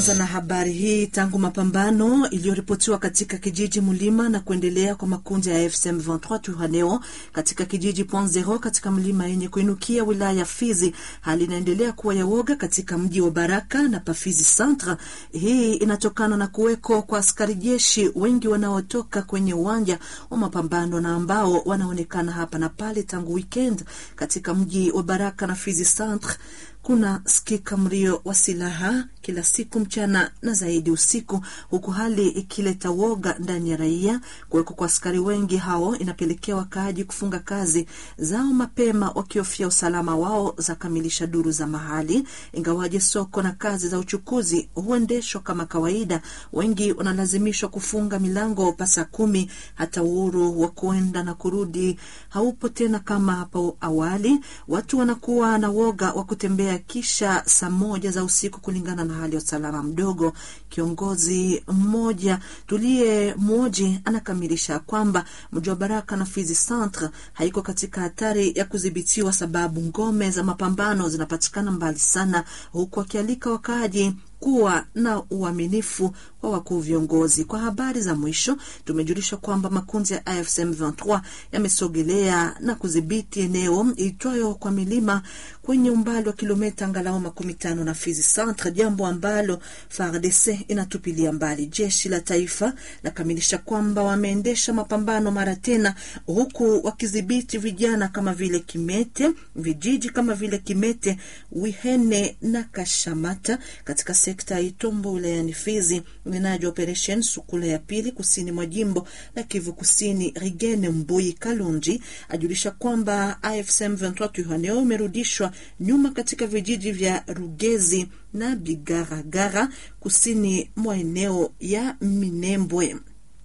Na habari hii tangu mapambano iliyoripotiwa katika kijiji Mulima na kuendelea kwa makundi ya FCM 23 Tuhaneo katika kijiji Point Zero katika mlima yenye kuinukia wilaya ya Fizi, hali inaendelea kuwa ya woga katika mji wa Baraka na Pafizi Centre. Hii inatokana na kuweko kwa askari jeshi wengi wanaotoka kwenye uwanja wa mapambano na ambao wanaonekana hapa na pale tangu weekend katika mji wa Baraka na Fizi Centre. Kuna sikika mlio wa silaha kila siku mchana na zaidi usiku, huku hali ikileta woga ndani ya raia. Kuweko kwa askari wengi hao inapelekea wakaaji kufunga kazi zao mapema wakihofia usalama wao za kamilisha duru za mahali. Ingawaje soko na kazi za uchukuzi huendeshwa kama kawaida, wengi wanalazimishwa kufunga milango pasa 10. Hata uhuru wa kuenda na kurudi haupo tena kama hapo awali. Watu wanakuwa na woga wa kutembea kisha saa 1 za usiku kulingana na hali ya usalama mdogo. Kiongozi mmoja tulie mmoja anakamilisha kwamba mji wa Baraka na Fizi Centre haiko katika hatari ya kudhibitiwa sababu ngome za mapambano zinapatikana mbali sana, huku akialika wakaaji kuwa na uaminifu wa wakuu viongozi. Kwa habari za mwisho, tumejulishwa kwamba makundi ya AFCM 23 yamesogelea na kudhibiti eneo itwayo kwa milima kwenye umbali wa kilomita angalau 15 na Fizi Centre, jambo ambalo FARDC inatupilia mbali. Jeshi la taifa lakamilisha kwamba wameendesha mapambano mara tena, huku wakidhibiti vijana kama vile Kimete, vijiji kama vile Kimete, Wihene na Kashamata katika sekta Itombo wilayani Fizi. Mnenaji wa operation Sukula ya pili kusini mwa jimbo la Kivu Kusini, Rigene Mbui Kalunji, ajulisha kwamba AFCM 23 Tuhaneo imerudishwa nyuma katika vijiji vya Rugezi na Bigaragara kusini mwa eneo ya Minembwe.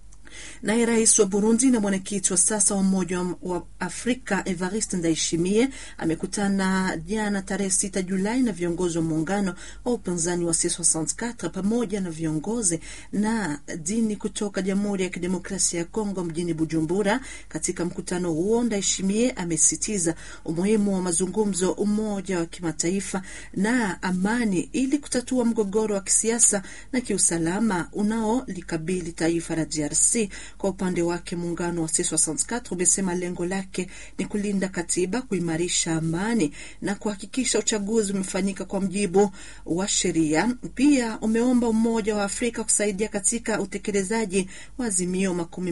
Na rais wa Burundi na mwenyekiti wa sasa wa Umoja wa Afrika Evariste Ndayishimiye amekutana jana tarehe 6 Julai na viongozi wa muungano wa upinzani wa C64 pamoja na viongozi na dini kutoka Jamhuri ya Kidemokrasia ya Kongo mjini Bujumbura. Katika mkutano huo, Ndayishimiye amesisitiza umuhimu wa mazungumzo, umoja wa kimataifa na amani ili kutatua mgogoro wa kisiasa na kiusalama unaolikabili taifa la DRC. Kwa upande wake, muungano wa C64 umesema lengo lake ni kulinda katiba, kuimarisha amani na kuhakikisha uchaguzi umefanyika kwa mujibu wa sheria. Pia umeomba Umoja wa Afrika kusaidia katika utekelezaji wa azimio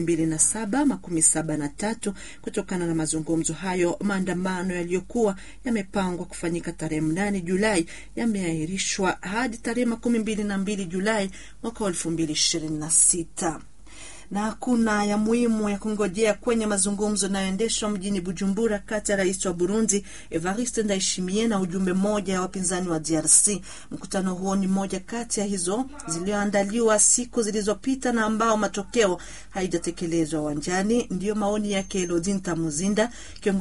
2773. Kutokana na mazungumzo hayo, maandamano yaliyokuwa yamepangwa kufanyika tarehe 8 Julai yameahirishwa hadi tarehe 22 Julai mwaka 2026. Na kuna ya muhimu ya kungojea kwenye mazungumzo yanayoendeshwa mjini Bujumbura kati ya rais wa Burundi Evariste Ndayishimiye na ujumbe mmoja wa wapinzani wa DRC. Mkutano huo ni moja kati ya hizo zilizoandaliwa siku zilizopita na ambao matokeo haijatekelezwa uwanjani. Ndio maoni yake Elodine Tamuzinda,